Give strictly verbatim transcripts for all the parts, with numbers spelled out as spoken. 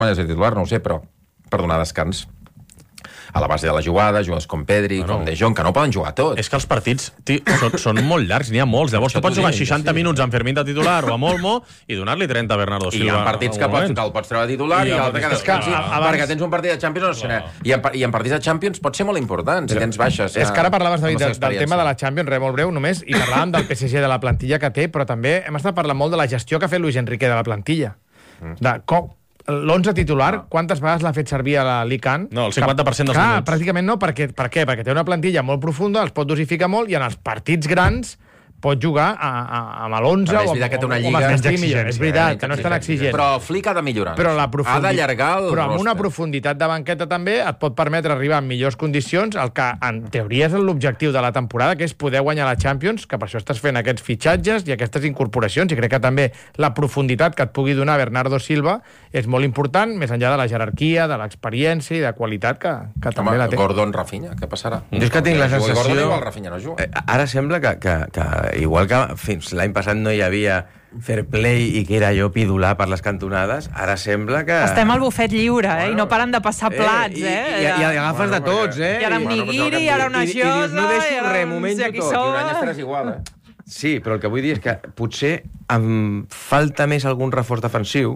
guanyes de titular, no ho sé, però per donar descans a la base de la jugada, jugadors com Pedri, no, no. com De Jong, que no poden jugar tots. És que els partits tí, són, són molt llargs, n'hi ha molts. Llavors tu pots jugar seixanta minuts amb Fermín de titular o amb Olmo i donar-li trenta a Bernardo Silva. I hi ha partits que, pots, que el pots treure de titular i, i l'altre que descansi, perquè tens un partit de Champions, no, no. I, en, i en partits de Champions pot ser molt important, si tens baixes. És que ara parlaves, David, del, del tema de la Champions, res, molt breu només, i parlàvem del P S G, de la plantilla que té, però també hem estat parlant molt de la gestió que ha fet Luis Enrique de la plantilla. De com... L'onze titular, quantes vegades l'ha fet servir a la Ligue un? No, el cinquanta per cent dels minuts. Clar, pràcticament no, perquè, per què? Perquè té una plantilla molt profunda, els pot dosificar molt, i en els partits grans pot jugar a, a, amb l'onze o, o, que té una o, lliga o més millor. És veritat, que no és tan exigent. Però Flick ha de millorar. Però la ha d'allargar el Però amb roster. una profunditat de banqueta també et pot permetre arribar en millors condicions, el que en teoria és l'objectiu de la temporada, que és poder guanyar la Champions, que per això estàs fent aquests fitxatges i aquestes incorporacions, i crec que també la profunditat que et pugui donar Bernardo Silva és molt important, més enllà de la jerarquia, de l'experiència i de qualitat que, que Home, també la té. Gordon, Rafinha, què passarà? Jo és que tinc la sensació... Gordon igual, Rafinha no juga. Ara sembla que, que, que igual que fins l'any passat no hi havia fair play i que era allò pidular per les cantonades, ara sembla que... Estem al bufet lliure, eh? Bueno, i no paren de passar plats, eh? I, i, i, i agafes bueno, de tots, eh? I ara un nigiri, i ara una giosa... I, i no deixo res, m'ho menjo tot. I un any estaràs igual, eh? Sí, però el que vull dir és que potser em falta més algun reforç defensiu.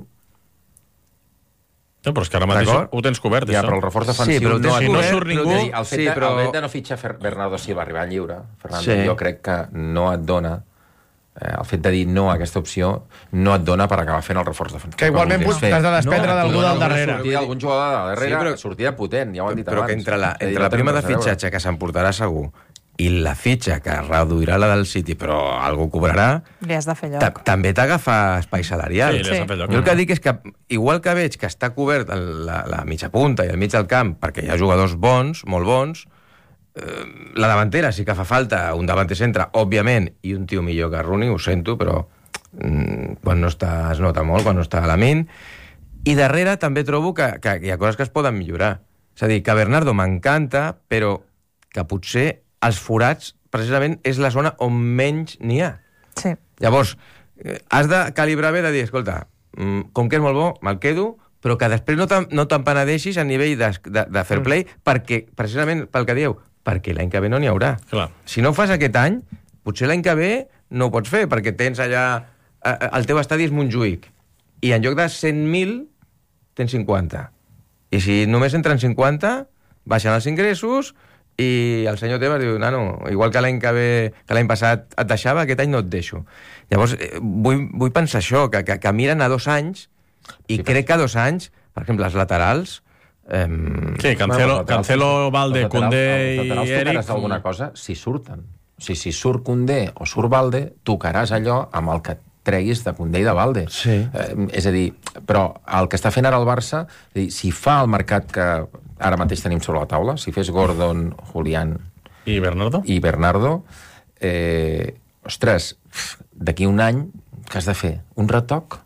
No, però és que ara mateix ho tens cobert, ja, això. Però el reforç defensiu... Sí, però no, si no surt ningú... Dir, el, fet sí, de, però... el fet de no fitxar Bernardo Silva arribar lliure, Fernando, sí. jo crec que no et dona... Eh, el fet de dir no a aquesta opció no et dona per acabar fent el reforç defensiu. Que igualment t'has de desprendre no, d'algú del darrere. Sortir d'algun jugador de darrere, sí, però, sortida potent, ja ho han dit però abans. Però que entre la, entre la prima de fitxatge que s'emportarà segur i la fitxa que reduirà la del City, però algú cobrarà, li has de fer lloc. També t'agafa espai salarial. Sí, li has de fer lloc. Jo el que dic és que, igual que veig que està cobert la, la mitja punta i el mig del camp, perquè hi ha jugadors bons, molt bons, eh, la davantera sí que fa falta un davanter centre, òbviament, i un tio millor que Rooney, ho sento, però mm, quan no està, es nota molt, quan no està a la min. I darrere també trobo que, que hi ha coses que es poden millorar. És a dir, que Bernardo m'encanta, però que potser els forats, precisament, és la zona on menys n'hi ha. Sí. Llavors, has de calibrar bé de dir, escolta, com que és molt bo, me'l quedo, però que després no t'empenedeixis a nivell de, de, de fair play, perquè, precisament pel que dieu, perquè l'any que ve no n'hi haurà. Clar. Si no ho fas aquest any, potser l'any que ve no ho pots fer, perquè tens allà... El teu estadi és Montjuïc, i en lloc de cent mil, tens cinquanta. I si només entren cinquanta, baixen els ingressos... I el senyor Tebas diu, nano, igual que l'any que ve, que l'any passat et deixava, aquest any no et deixo. Llavors, vull, vull pensar això, que, que, que miren a dos anys, i sí, crec que a dos anys, per exemple, els laterals... Eh... Sí, Cancelo, bueno, Cancelo Valde, Koundé i Eric... alguna cosa, si surten. O sigui, si surt Koundé o surt Valde, tocaràs allò amb el que treguis de Koundé i de Valde. Sí. Eh, és a dir, però el que està fent ara el Barça, és dir, si fa el mercat que ara mateix tenim sobre la taula, si fes Gordon, Julián i Bernardo, i Bernardo eh, ostres, d'aquí un any què has de fer? Un retoc?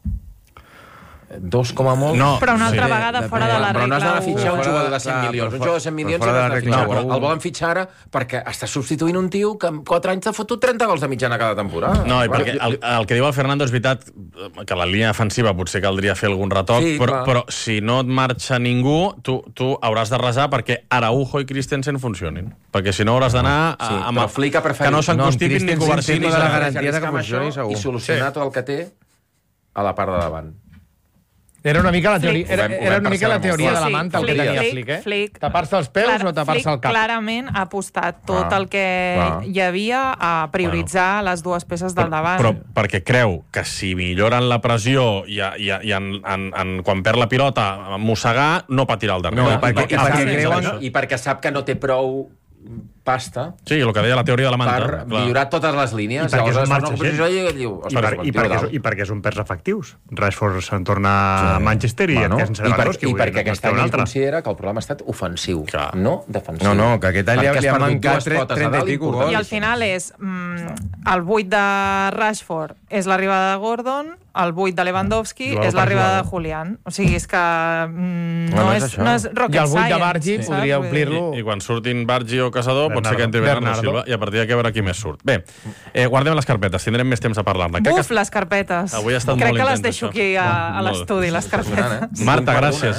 Dos com a molt? No, però una altra sí, vegada fora de la regla. Però no has de fitxar un jugador de cent clar, milions. Un fora, jugador de cent milions fora sí de que la has de fitxar. regla. El volen fitxar ara perquè està substituint un tio que en quatre anys t'ha fotut trenta gols de mitjana cada temporada. No, i perquè el, el que diu el Fernando és veritat que la línia defensiva potser caldria fer algun retoc, sí, però, però si no et marxa ningú, tu, tu hauràs de resar perquè Araujo i Christensen funcionin. Perquè si no hauràs d'anar sí, a, però Flick ha preferit... que no s'encostipin no, ni Covarsini de ni la garantia de que funcioni segur. I solucionar tot el que té a la part de davant. Era una mica la teoria, era, Flick. era una mica la teoria Sí, de la sí, manta el que Flick, tenia Flick, Flick, eh? Flick. Tapar-se els peus Clar, o tapar-se Flick el cap? clarament ha apostat tot Ah. el que Ah. hi havia a prioritzar bueno. les dues peces del davant. Però perquè creu que si milloren la pressió i, i, i en, en, en, quan perd la pilota mossegar, no patirà al darrere. No, perquè, perquè, perquè, perquè, creuen... I perquè sap que no té prou pasta Sí, el que deia la teoria de la manta. per clar. millorar totes les línies. I perquè és un marxa no, gent. no, diu, I, per, i, perquè, és- I perquè són perds efectius. Rashford se'n torna sí. a Manchester i bueno, et queden sense i, per, Lewandowski. i vull dir, perquè no aquest té any un ell altre. considera que el problema ha estat ofensiu, Clar. no defensiu. No, no, que aquest any li ha- Perquè li ha has perdut mancat dues potes a trenta dalt i pico importants. I al final és mm, el vuit de Rashford és l'arribada de Gordon el vuit de Lewandowski Jugador és per l'arribada de jugador. Julián. O sigui, és que mm, no, No, no és és, això. no és rocket I el vuit de science, Bargi saps? podria Vull dir- omplir-lo. I, I quan surtin Bargi o Caçador, pot ser que entri Bernardo Bernardo. Silva, i a partir d'aquí a veure qui més surt. Bé, eh, guardem les carpetes, tindrem més temps a parlar-ne. Crec Buf, que- les carpetes. Avui ha estat Crec molt que les intens, deixo això. aquí a, a Molt. l'estudi, les carpetes. Impressionant, eh? Marta, Cinc per gràcies. una.